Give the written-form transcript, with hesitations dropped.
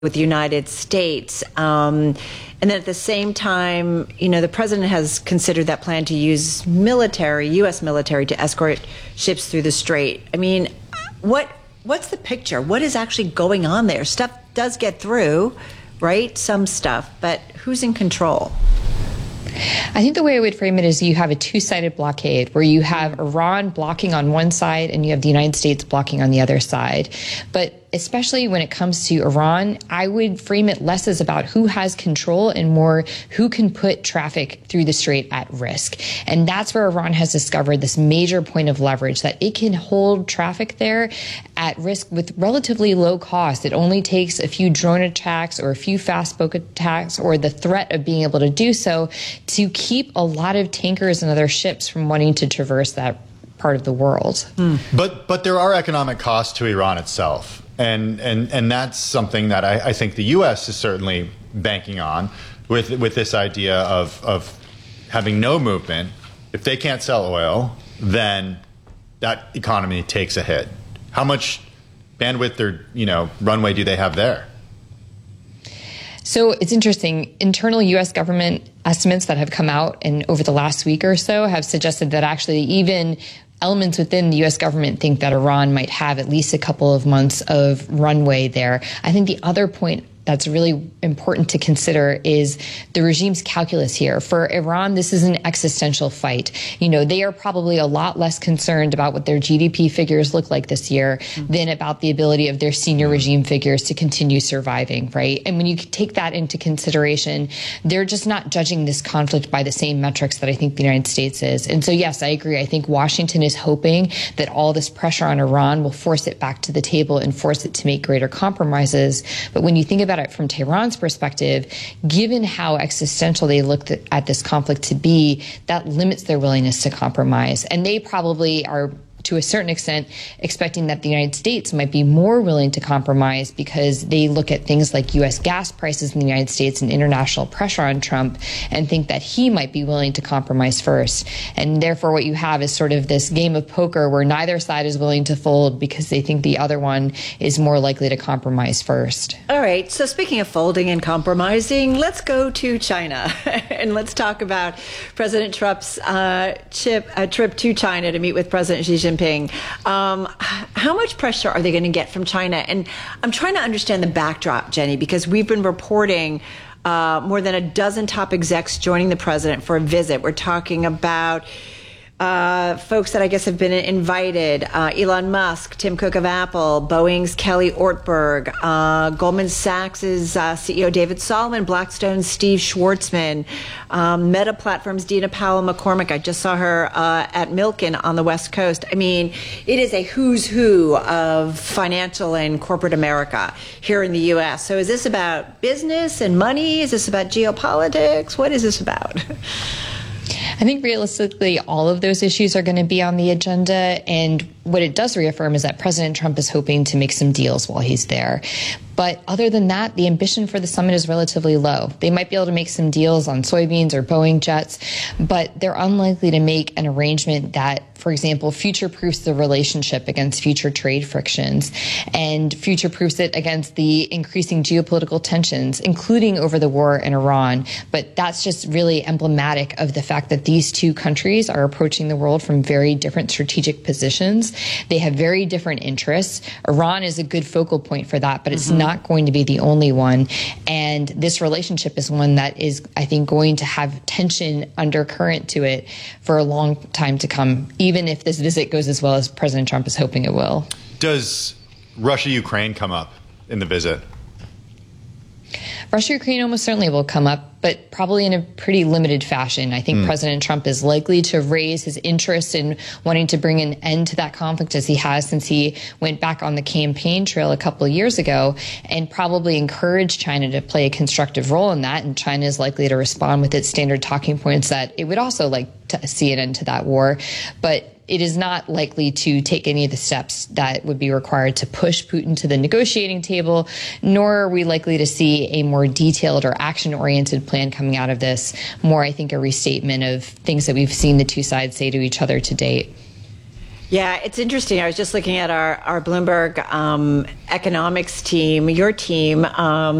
with the United States. And then at the same time, the president has considered that plan to use U.S. military to escort ships through the strait. I mean, what's the picture? What is actually going on there? Stuff does get through, right? Some stuff, but who's in control? I think the way I would frame it is you have a two-sided blockade where you have Iran blocking on one side and you have the United States blocking on the other side. But especially when it comes to Iran, I would frame it less as about who has control and more who can put traffic through the strait at risk. And that's where Iran has discovered this major point of leverage, that it can hold traffic there at risk with relatively low cost. It only takes a few drone attacks or a few fast boat attacks or the threat of being able to do so to keep a lot of tankers and other ships from wanting to traverse that part of the world. But there are economic costs to Iran itself. And that's something that I think the U.S. is certainly banking on with this idea of having no movement. If they can't sell oil, then that economy takes a hit. How much bandwidth or runway do they have there? So it's interesting. Internal U.S. government estimates that have come out and over the last week or so have suggested that actually even elements within the U.S. government think that Iran might have at least a couple of months of runway there. I think the other point that's really important to consider is the regime's calculus here. For Iran, this is an existential fight. They are probably a lot less concerned about what their GDP figures look like this year than about the ability of their senior regime figures to continue surviving, right? And when you take that into consideration, they're just not judging this conflict by the same metrics that I think the United States is. And so, yes, I agree. I think Washington is hoping that all this pressure on Iran will force it back to the table and force it to make greater compromises. But when you think about it from Tehran's perspective, given how existential they looked at this conflict to be, that limits their willingness to compromise. And they probably are, to a certain extent, expecting that the United States might be more willing to compromise because they look at things like U.S. gas prices in the United States and international pressure on Trump and think that he might be willing to compromise first. And therefore, what you have is sort of this game of poker where neither side is willing to fold because they think the other one is more likely to compromise first. All right. So speaking of folding and compromising, let's go to China and let's talk about President Trump's trip to China to meet with President Xi Jinping. How much pressure are they going to get from China? And I'm trying to understand the backdrop, Jenny, because we've been reporting more than a dozen top execs joining the president for a visit. We're talking about folks that I guess have been invited, Elon Musk, Tim Cook of Apple, Boeing's Kelly Ortberg, Goldman Sachs' CEO David Solomon, Blackstone's Steve Schwartzman, Meta Platforms' Dina Powell-McCormick. I just saw her at Milken on the West Coast. I mean, it is a who's who of financial and corporate America here in the U.S. So is this about business and money? Is this about geopolitics? What is this about? I think realistically, all of those issues are going to be on the agenda. And what it does reaffirm is that President Trump is hoping to make some deals while he's there. But other than that, the ambition for the summit is relatively low. They might be able to make some deals on soybeans or Boeing jets, but they're unlikely to make an arrangement that, for example, future-proofs the relationship against future trade frictions and future-proofs it against the increasing geopolitical tensions, including over the war in Iran. But that's just really emblematic of the fact that these two countries are approaching the world from very different strategic positions. They have very different interests. Iran is a good focal point for that, but it's not going to be the only one. And this relationship is one that is, I think, going to have tension undercurrent to it for a long time to come, even if this visit goes as well as President Trump is hoping it will. Does Russia-Ukraine come up in the visit? Russia-Ukraine almost certainly will come up, but probably in a pretty limited fashion. I think President Trump is likely to raise his interest in wanting to bring an end to that conflict, as he has since he went back on the campaign trail a couple of years ago, and probably encourage China to play a constructive role in that. And China is likely to respond with its standard talking points that it would also like to see an end to that war. But it is not likely to take any of the steps that would be required to push Putin to the negotiating table, nor are we likely to see a more detailed or action-oriented plan coming out of this. More, I think, a restatement of things that we've seen the two sides say to each other to date. Yeah, it's interesting. I was just looking at our Bloomberg economics team, your team.